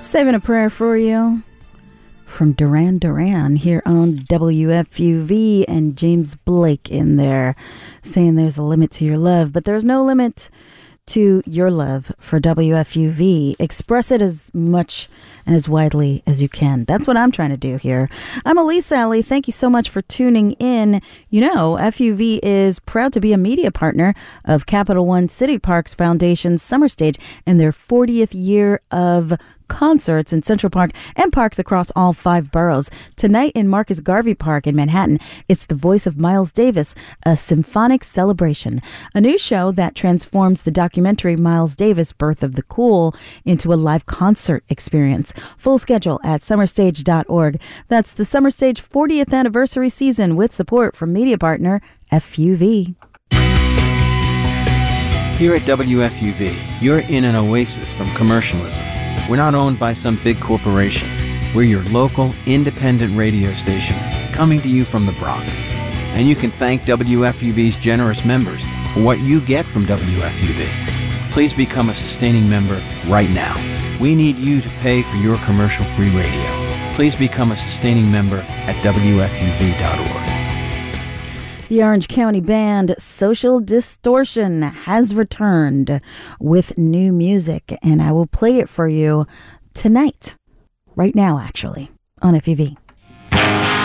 Saving a prayer for you from Duran Duran here on WFUV, and James Blake in there saying there's a limit to your love, but there's no limit to your love for WFUV. Express it as much and as widely as you can. That's what I'm trying to do here. I'm Elise Alley. Thank you so much for tuning in. You know, FUV is proud to be a media partner of Capital One City Parks Foundation's Summer Stage and their 40th year of concerts in Central Park and parks across all 5 boroughs. Tonight in Marcus Garvey Park in Manhattan, it's The Voice of Miles Davis, a symphonic celebration, a new show that transforms the documentary Miles Davis, Birth of the Cool, into a live concert experience. Full schedule at summerstage.org. That's the Summer Stage 40th anniversary season with support from media partner FUV. Here at WFUV, you're in an oasis from commercialism. We're not owned by some big corporation. We're your local, independent radio station, coming to you from the Bronx. And you can thank WFUV's generous members for what you get from WFUV. Please become a sustaining member right now. We need you to pay for your commercial-free radio. Please become a sustaining member at WFUV.org. The Orange County band Social Distortion has returned with new music, and I will play it for you tonight, right now actually, on FUV.